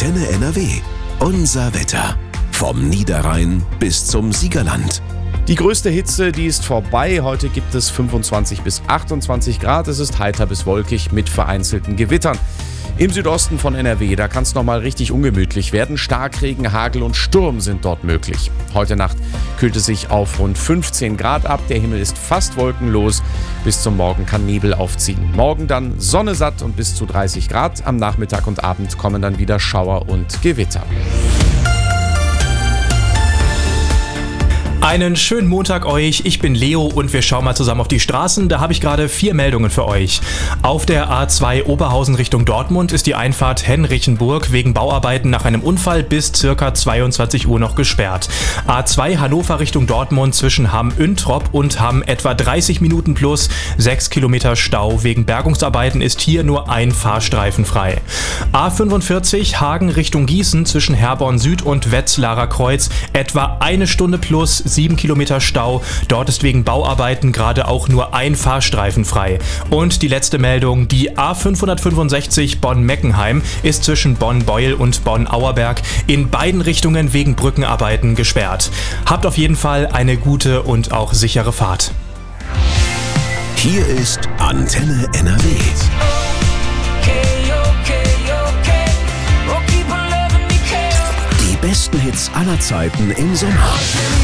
Antenne NRW. Unser Wetter. Vom Niederrhein bis zum Siegerland. Die größte Hitze, die ist vorbei. Heute gibt es 25 bis 28 Grad. Es ist heiter bis wolkig mit vereinzelten Gewittern. Im Südosten von NRW, da kann es nochmal richtig ungemütlich werden. Starkregen, Hagel und Sturm sind dort möglich. Heute Nacht kühlt es sich auf rund 15 Grad ab. Der Himmel ist fast wolkenlos. Bis zum Morgen kann Nebel aufziehen. Morgen dann Sonne satt und bis zu 30 Grad. Am Nachmittag und Abend kommen dann wieder Schauer und Gewitter. Einen schönen Montag euch, ich bin Leo und wir schauen mal zusammen auf die Straßen. Da habe ich gerade 4 Meldungen für euch. Auf der A2 Oberhausen Richtung Dortmund ist die Einfahrt Henrichenburg wegen Bauarbeiten nach einem Unfall bis ca. 22 Uhr noch gesperrt. A2 Hannover Richtung Dortmund zwischen Hamm-Üntrop und Hamm etwa 30 Minuten plus 6 Kilometer Stau. Wegen Bergungsarbeiten ist hier nur ein Fahrstreifen frei. A45 Hagen Richtung Gießen zwischen Herborn Süd und Wetzlarer Kreuz etwa 1 Stunde plus 7 Kilometer Stau. Dort ist wegen Bauarbeiten gerade auch nur ein Fahrstreifen frei. Und die letzte Meldung, die A565 Bonn-Meckenheim ist zwischen Bonn-Beuel und Bonn-Auerberg in beiden Richtungen wegen Brückenarbeiten gesperrt. Habt auf jeden Fall eine gute und auch sichere Fahrt. Hier ist Antenne NRW. Die besten Hits aller Zeiten im Sommer.